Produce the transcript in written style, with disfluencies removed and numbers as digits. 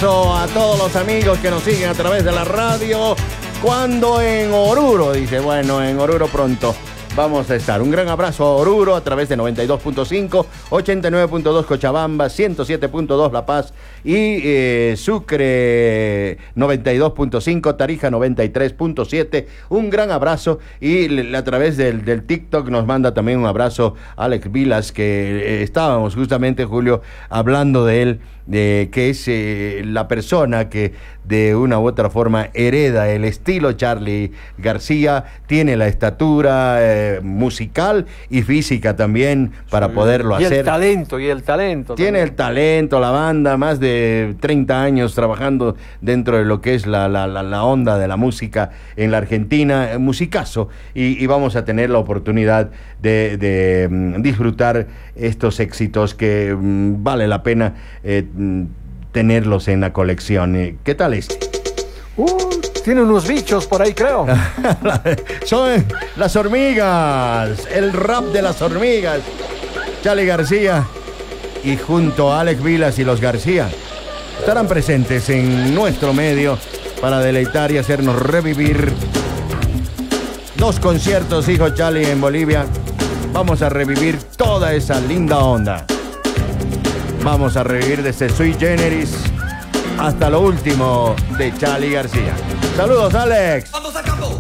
abrazo a todos los amigos que nos siguen a través de la radio. Cuando en Oruro, dice, bueno, en Oruro pronto vamos a estar. Un gran abrazo a Oruro a través de 92.5, 89.2 Cochabamba, 107.2 La Paz y Sucre 92.5, Tarija 93.7. Un gran abrazo y a través del TikTok nos manda también un abrazo Alex Vilas, que estábamos justamente, Julio, hablando de él, que es la persona que de una u otra forma hereda el estilo Charly García, tiene la estatura musical y física también para poderlo hacer. Y el talento. Tiene también. el talento, la banda, más de 30 años trabajando dentro de lo que es la onda de la música en la Argentina, musicazo, y vamos a tener la oportunidad de disfrutar estos éxitos que vale la pena tenerlos en la colección. ¿Qué tal es? Tiene unos bichos por ahí, creo. Son las hormigas, el rap de las hormigas. Charly García y junto a Alex Vilas y los García estarán presentes en nuestro medio para deleitar y hacernos revivir 2 conciertos, hijo Charly, en Bolivia. Vamos a revivir toda esa linda onda. Vamos a revivir desde Sui Generis hasta lo último de Charly García. Saludos, Alex. Vamos al campo.